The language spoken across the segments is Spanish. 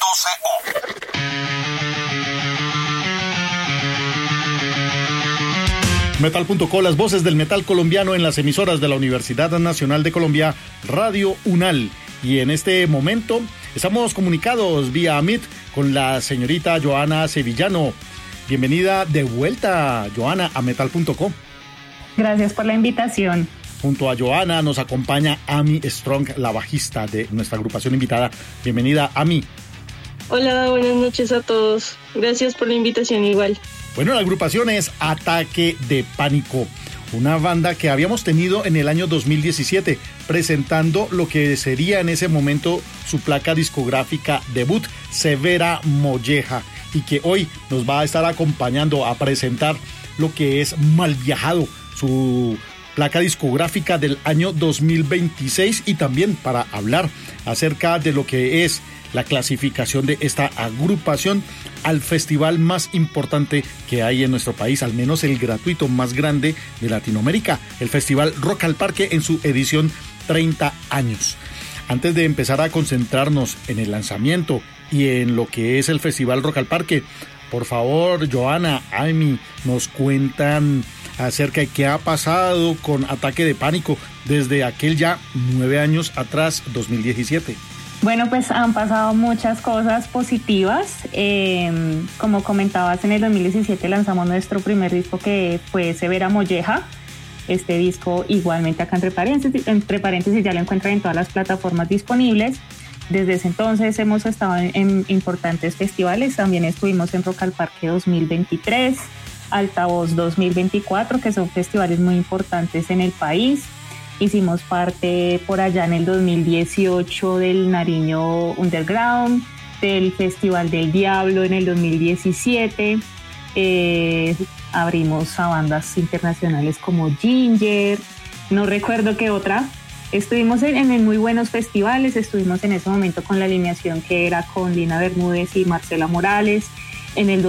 Metal.co, las voces del metal colombiano en las emisoras de la Universidad Nacional de Colombia, Radio UNAL. Y en este momento estamos comunicados vía Meet con la señorita Joana Sevillano. Bienvenida de vuelta, Joana, a Metal.co. Gracias por la invitación. Junto a Joana nos acompaña Amy Strong, la bajista de nuestra agrupación invitada. Bienvenida, Amy. Hola, buenas noches a todos. Gracias por la invitación igual. Bueno, la agrupación es Ataque de Pánico, una banda que habíamos tenido en el año 2017, presentando lo que sería en ese momento su placa discográfica debut, Severa Molleja, y que hoy nos va a estar acompañando a presentar lo que es Malviajado, su placa discográfica del año 2026, y también para hablar acerca de lo que es la clasificación de esta agrupación al festival más importante que hay en nuestro país, al menos el gratuito más grande de Latinoamérica, el Festival Rock al Parque en su edición 30 años. Antes de empezar a concentrarnos en el lanzamiento y en lo que es el Festival Rock al Parque, por favor, Joana, Amy, nos cuentan acerca de qué ha pasado con Ataque de Pánico desde aquel ya 9 años atrás, 2017. Bueno, pues han pasado muchas cosas positivas. Como comentabas, en el 2017 lanzamos nuestro primer disco, que fue Severa Molleja. Este disco igualmente acá entre paréntesis ya lo encuentran en todas las plataformas disponibles. Desde ese entonces hemos estado en importantes festivales. También estuvimos en Rock al Parque 2023, Altavoz 2024, que son festivales muy importantes en el país. Hicimos parte por allá en el 2018 del Nariño Underground, del Festival del Diablo en el 2017. Abrimos a bandas internacionales como Ginger, no recuerdo qué otra. Estuvimos en muy buenos festivales, estuvimos en ese momento con la alineación que era con Lina Bermúdez y Marcela Morales. En el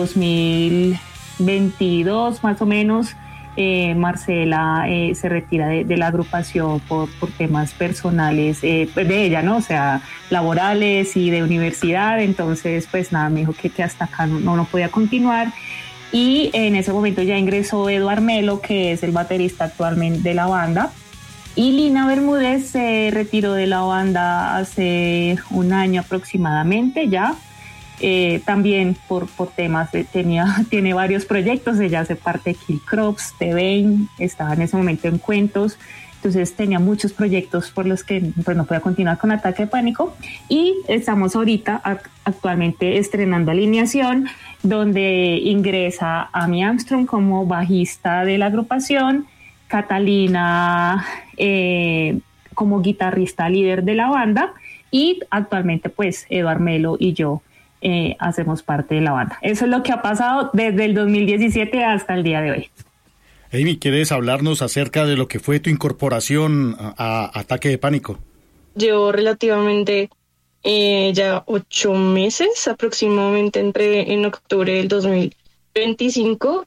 2022 más o menos, Marcela se retira de la agrupación por temas personales de ella, ¿no? O sea, laborales y de universidad. Entonces, pues nada, me dijo que hasta acá no podía continuar. Y en ese momento ya ingresó Eduard Melo, que es el baterista actualmente de la banda. Y Lina Bermúdez se retiró de la banda hace un año aproximadamente ya. También por temas, tiene varios proyectos. Ella hace parte de Kill Crops, The Bane, estaba en ese momento en Cuentos, entonces tenía muchos proyectos por los que pues, no podía continuar con Ataque de Pánico, y estamos ahorita actualmente estrenando alineación, donde ingresa Amy Armstrong como bajista de la agrupación, Catalina como guitarrista líder de la banda, y actualmente pues Eduard Melo y yo hacemos parte de la banda. Eso es lo que ha pasado desde el 2017 hasta el día de hoy. Amy, ¿quieres hablarnos acerca de lo que fue tu incorporación a Ataque de Pánico? Yo relativamente ya 8 meses aproximadamente, entré en octubre del 2025,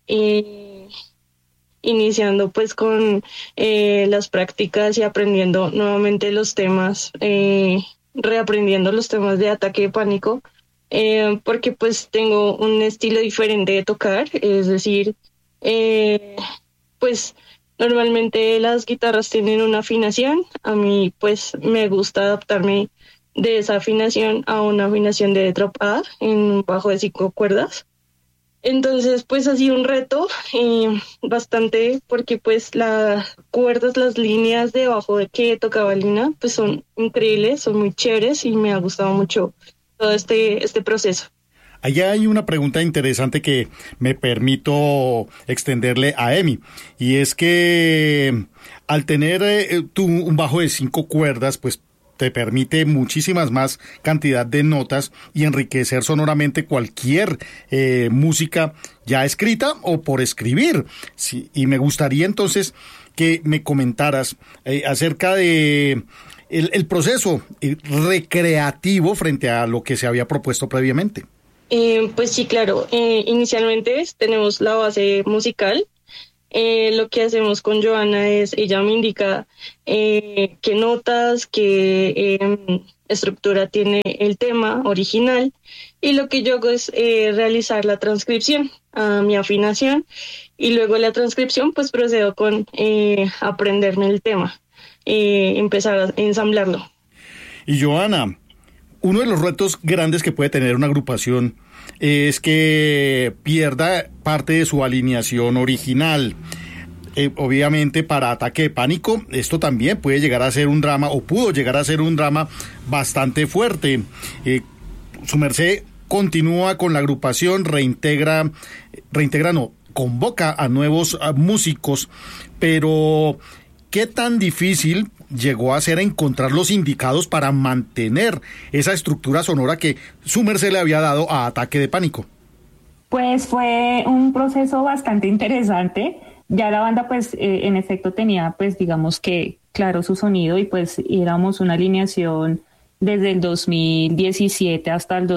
iniciando pues con las prácticas y aprendiendo nuevamente los temas, reaprendiendo los temas de Ataque de Pánico. Porque pues tengo un estilo diferente de tocar, es decir, pues normalmente las guitarras tienen una afinación. A mí pues me gusta adaptarme de esa afinación a una afinación de drop A en un bajo de 5 cuerdas. Entonces pues ha sido un reto bastante, porque pues las cuerdas, las líneas de bajo de que tocaba Lina pues son increíbles, son muy chéveres, y me ha gustado mucho todo este proceso. Allá hay una pregunta interesante que me permito extenderle a Amy, y es que al tener tú un bajo de 5 cuerdas, pues te permite muchísimas más cantidad de notas y enriquecer sonoramente cualquier música ya escrita o por escribir. Sí, y me gustaría entonces que me comentaras acerca de el proceso recreativo frente a lo que se había propuesto previamente. Pues sí, claro. Inicialmente tenemos la base musical. Lo que hacemos con Joana es, ella me indica qué notas, qué estructura tiene el tema original, y lo que yo hago es realizar la transcripción a mi afinación, y luego de la transcripción pues procedo con aprenderme el tema, empezar a ensamblarlo. Y Joana, uno de los retos grandes que puede tener una agrupación es que pierda parte de su alineación original. Obviamente para Ataque de Pánico esto también puede llegar a ser un drama, o pudo llegar a ser un drama bastante fuerte. Su merced continúa con la agrupación, convoca a nuevos músicos, pero ¿qué tan difícil llegó a ser encontrar los indicados para mantener esa estructura sonora que su merced le había dado a Ataque de Pánico? Pues fue un proceso bastante interesante. Ya la banda pues en efecto tenía pues digamos que claro su sonido, y pues éramos una alineación desde el 2017 hasta el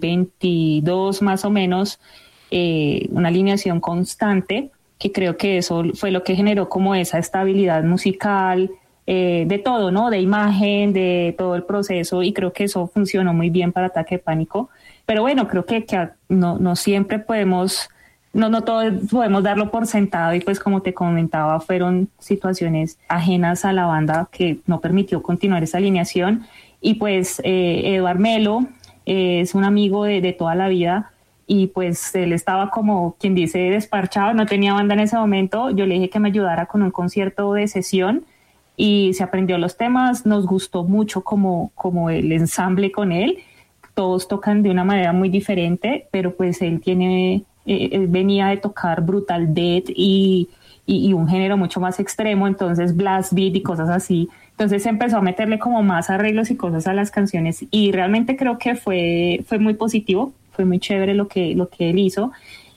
2022 más o menos, una alineación constante, que creo que eso fue lo que generó como esa estabilidad musical, de todo, ¿no? De imagen, de todo el proceso, y creo que eso funcionó muy bien para Ataque de Pánico. Pero bueno, creo que no siempre podemos... No todos podemos darlo por sentado, y pues como te comentaba, fueron situaciones ajenas a la banda que no permitió continuar esa alineación. Y pues Eduard Melo es un amigo de toda la vida, y pues él estaba como quien dice desparchado, no tenía banda en ese momento. Yo le dije que me ayudara con un concierto de sesión y se aprendió los temas. Nos gustó mucho como el ensamble con él. Todos tocan de una manera muy diferente, pero pues él venía de tocar Brutal Death y un género mucho más extremo, entonces blast beat y cosas así. Entonces empezó a meterle como más arreglos y cosas a las canciones, y realmente creo que fue muy positivo, fue muy chévere lo que él hizo.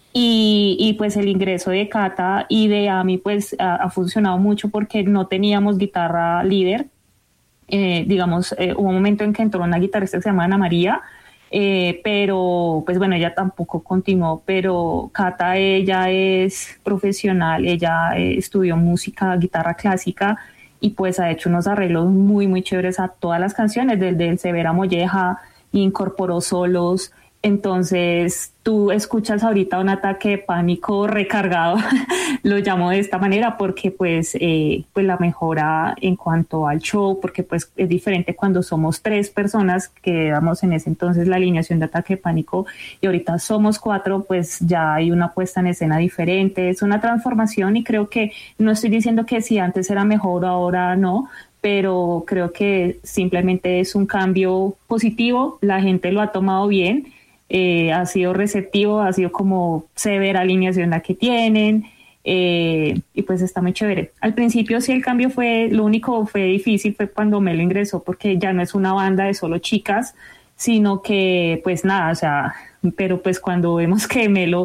Y pues el ingreso de Cata y de Ami pues ha funcionado mucho, porque no teníamos guitarra líder. Hubo un momento en que entró una guitarrista que se llama Ana María, pero pues bueno, ella tampoco continuó. Pero Cata, ella es profesional, ella estudió música, guitarra clásica, y pues ha hecho unos arreglos muy muy chéveres a todas las canciones, desde el Severa Molleja, incorporó solos. Entonces tú escuchas ahorita un Ataque de Pánico recargado, lo llamo de esta manera, porque pues la mejora en cuanto al show, porque pues es diferente cuando somos 3 personas, que éramos en ese entonces la alineación de Ataque de Pánico, y ahorita somos 4, pues ya hay una puesta en escena diferente, es una transformación. Y creo que no estoy diciendo que si antes era mejor o ahora no, pero creo que simplemente es un cambio positivo, la gente lo ha tomado bien. Ha sido receptivo, ha sido como severa alineación la que tienen, y pues está muy chévere. Al principio sí el cambio lo único fue difícil fue cuando Melo ingresó, porque ya no es una banda de solo chicas, sino que pues nada, o sea, pero pues cuando vemos que Melo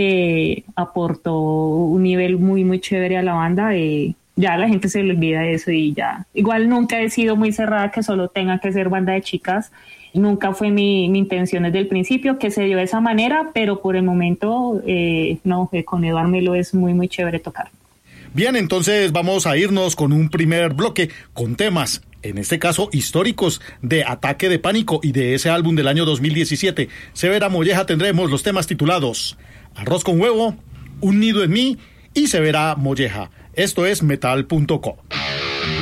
aportó un nivel muy muy chévere a la banda, ya la gente se le olvida de eso, y ya. Igual nunca he sido muy cerrada que solo tenga que ser banda de chicas. Nunca fue mi intención desde el principio que se dio de esa manera, pero por el momento con Eduard Melo es muy muy chévere tocar. Bien, entonces vamos a irnos con un primer bloque con temas, en este caso históricos, de Ataque de Pánico y de ese álbum del año 2017. Severa Molleja tendremos los temas titulados Arroz con Huevo, Un Nido en Mí y Severa Molleja. Esto es metal.co.